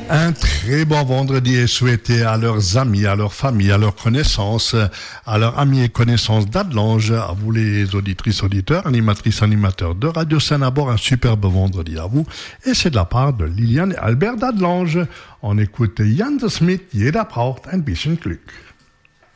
Un très bon vendredi est souhaité à leurs amis, à leurs familles, à leurs connaissances, à leurs amis et connaissances d'Adelange, à vous les auditrices, auditeurs, animatrices, animateurs de Radio Saint-Nabord, un superbe vendredi à vous. Et c'est de la part de Liliane et Albert d'Adelange. On écoute Jan de Smit, Jeder braucht ein bisschen Glück.